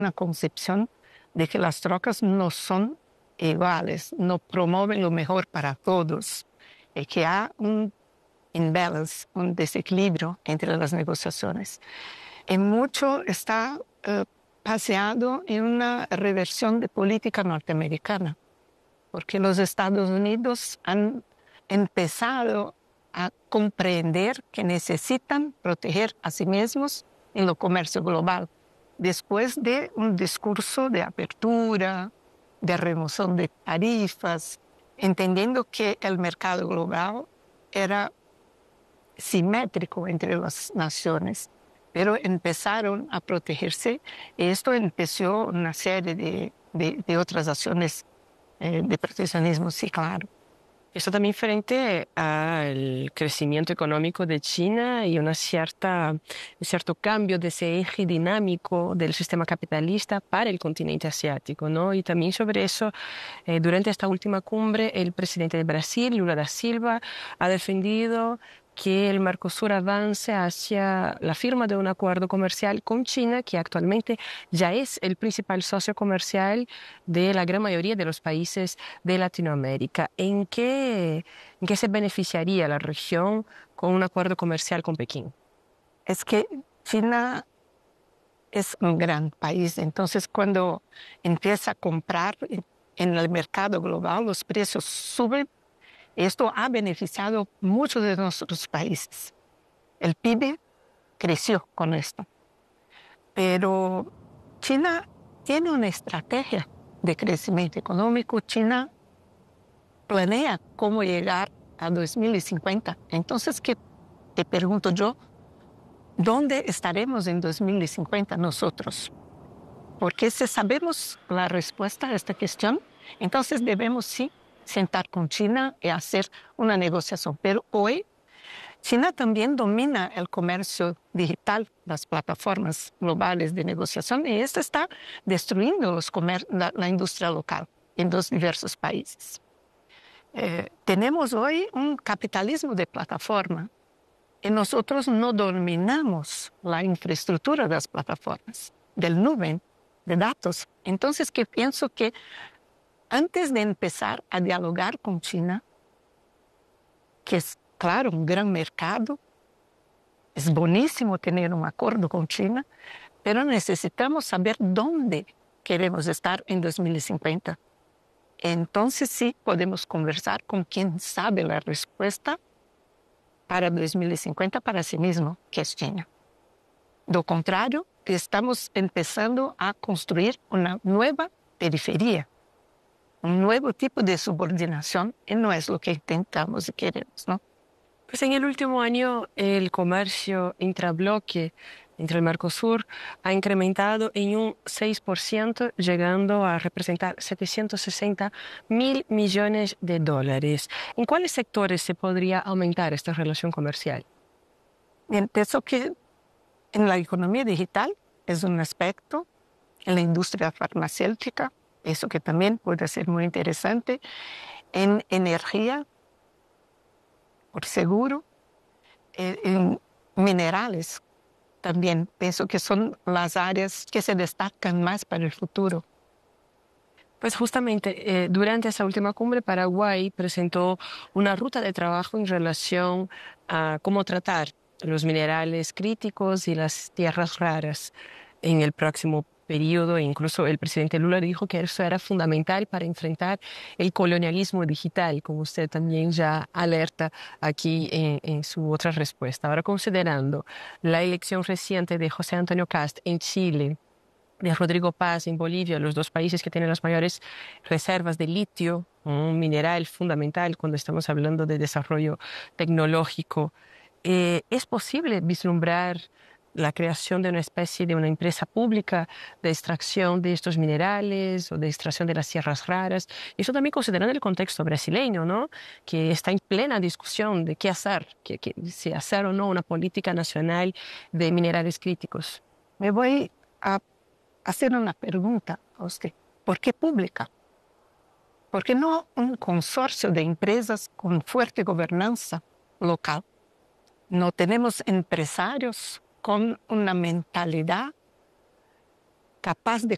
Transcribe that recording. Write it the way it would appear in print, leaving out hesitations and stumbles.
una concepción de que las trocas no son iguales, no promueven lo mejor para todos, y que hay un imbalance, un desequilibrio entre las negociaciones. Y mucho está paseado en una reversión de política norteamericana, porque los Estados Unidos han empezado a comprender que necesitan proteger a sí mismos en el comercio global, después de un discurso de apertura, de remoción de tarifas, entendiendo que el mercado global era simétrico entre las naciones, pero empezaron a protegerse y esto empezó una serie de otras acciones de proteccionismo, sí, claro. Esto también frente al crecimiento económico de China y un cierto cambio de ese eje dinámico del sistema capitalista para el continente asiático, ¿no? Y también sobre eso, durante esta última cumbre, el presidente de Brasil, Lula da Silva, ha defendido que el Mercosur avance hacia la firma de un acuerdo comercial con China, que actualmente ya es el principal socio comercial de la gran mayoría de los países de Latinoamérica. ¿En qué se beneficiaría la región con un acuerdo comercial con Pekín? Es que China es un gran país, entonces cuando empieza a comprar en el mercado global, los precios suben. Esto ha beneficiado muchos de nuestros países. El PIB creció con esto. Pero China tiene una estrategia de crecimiento económico. China planea cómo llegar a 2050. Entonces, ¿qué te pregunto yo? ¿Dónde estaremos en 2050 nosotros? Porque si sabemos la respuesta a esta cuestión, entonces debemos sí sentar con China y hacer una negociación. Pero hoy China también domina el comercio digital, las plataformas globales de negociación, y esto está destruyendo la industria local en los diversos países. Tenemos hoy un capitalismo de plataforma y nosotros no dominamos la infraestructura de las plataformas, del nube, de datos. Entonces, que pienso que antes de empezar a dialogar con China, que es, claro, un gran mercado, es buenísimo tener un acuerdo con China, pero necesitamos saber dónde queremos estar en 2050. Entonces sí podemos conversar con quien sabe la respuesta para 2050 para sí mismo, que es China. Do contrario, estamos empezando a construir una nueva periferia, un nuevo tipo de subordinación, y no es lo que intentamos y queremos, ¿no? Pues en el último año el comercio intrabloque entre el Mercosur ha incrementado en un 6%, llegando a representar 760.000 millones de dólares. ¿En cuáles sectores se podría aumentar esta relación comercial? Bien, pienso que en la economía digital es un aspecto, en la industria farmacéutica, eso que también puede ser muy interesante, en energía, por seguro, en minerales también. Pienso que son las áreas que se destacan más para el futuro. Pues justamente durante esa última cumbre, Paraguay presentó una ruta de trabajo en relación a cómo tratar los minerales críticos y las tierras raras en el próximo periodo. E incluso el presidente Lula dijo que eso era fundamental para enfrentar el colonialismo digital, como usted también ya alerta aquí en su otra respuesta. Ahora, considerando la elección reciente de José Antonio Kast en Chile, de Rodrigo Paz en Bolivia, los dos países que tienen las mayores reservas de litio, un mineral fundamental cuando estamos hablando de desarrollo tecnológico. ¿Es posible vislumbrar la creación de una especie de una empresa pública de extracción de estos minerales o de extracción de las tierras raras? Y eso también considerando el contexto brasileño, ¿no? Que está en plena discusión de qué hacer, si hacer o no una política nacional de minerales críticos. Me voy a hacer una pregunta a usted. ¿Por qué pública? ¿Por qué no un consorcio de empresas con fuerte gobernanza local? No tenemos empresarios con una mentalidad capaz de